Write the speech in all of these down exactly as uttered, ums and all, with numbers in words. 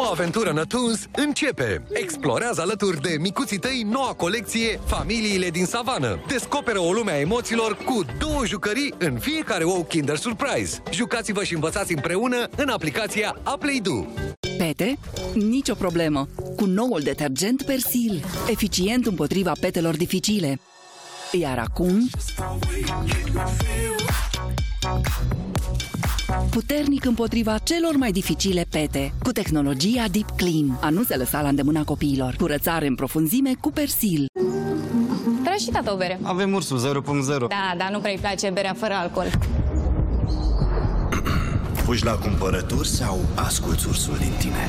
Noua aventură Nătuns începe! Explorează alături de micuții tăi noua colecție Familiile din Savană. Descoperă o lume a emoțiilor cu două jucării în fiecare ou Kinder Surprise. Jucați-vă și învățați împreună în aplicația Aplaydu. Pete? Nicio problemă! Cu noul detergent Persil, eficient împotriva petelor dificile. Iar acum... puternic împotriva celor mai dificile pete, cu tehnologia Deep Clean. A nu se lăsa la îndemâna copiilor. Curățare în profunzime cu Persil. Vreau și tata o bere. Avem Ursul zero punct zero. Da, dar nu prea-i place berea fără alcool. Fugi la cumpărături sau asculți Ursul din tine?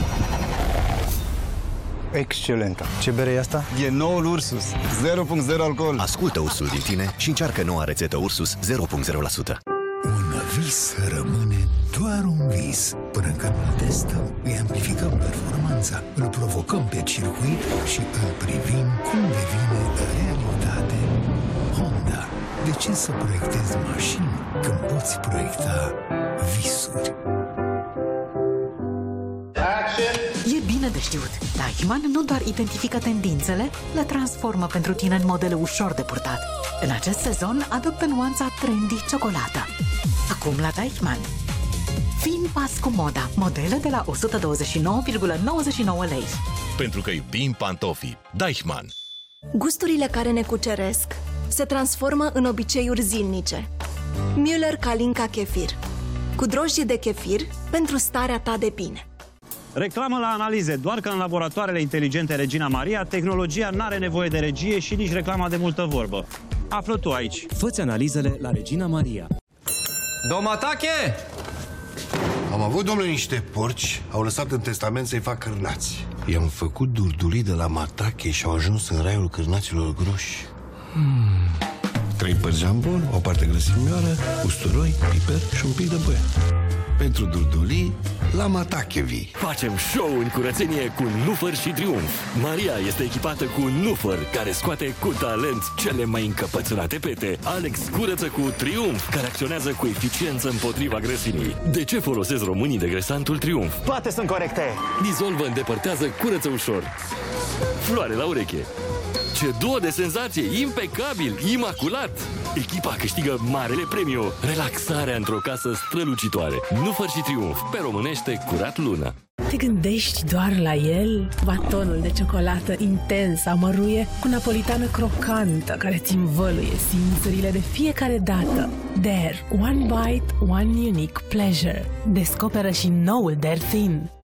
Excelentă. Ce bere e asta? E noul Ursus. zero punct zero alcool. Ascultă Ursul din tine și încearcă noua rețetă Ursus zero punct zero la sută. Un vis rămâne doar un vis. Până când îl testăm, îi amplificăm performanța, îl provocăm pe circuit și îl privim cum devine realitate. Honda. De ce să proiectezi mașini când poți proiecta visuri? E bine de știut. Deichmann nu doar identifică tendințele, le transformă pentru tine în modele ușor de purtat. În acest sezon adoptă nuanța trendy ciocolată. Acum la Deichmann. Fii în pas cu moda. Modele de la o sută douăzeci și nouă virgulă nouăzeci și nouă lei. Pentru că iubim pantofii. Deichmann. Gusturile care ne cuceresc se transformă în obiceiuri zilnice. Müller Kalinka Kefir. Cu drojdie de kefir pentru starea ta de bine. Reclamă la analize, doar că în laboratoarele inteligente Regina Maria, tehnologia n-are nevoie de regie și nici reclama de multă vorbă. Află tu aici. Fă-ți analizele la Regina Maria. Domatache! Am avut, domnule, niște porci, au lăsat în testament să-i fac cârnați. I-am făcut durdulii de la Matache și au ajuns în raiul cârnaților groși. Hmm. Trei părți jambon, o parte grăsimioară, usturoi, piper și un pic de băie. Pentru durdulii, la Matachevi. Facem show în curățenie cu Nufăr și Triumf. Maria este echipată cu Nufăr, care scoate cu talent cele mai încăpățânate pete. Alex curăță cu Triumf, care acționează cu eficiență împotriva grăsimii. De ce folosesc românii degrasantul Triumf? Toate sunt corecte. Dizolvă, îndepărtează, curăță ușor. Floare la ureche. Ce duo de senzație! Impecabil! Imaculat! Echipa câștigă marele premiu. Relaxarea într-o casă strălucitoare. Nufăr și Triumf. Pe românește, curat lună. Te gândești doar la el? Batonul de ciocolată intens amăruie cu napolitană crocantă care îți învăluie simțurile de fiecare dată. Dare. One bite, one unique pleasure. Descoperă și noul Dare Thin.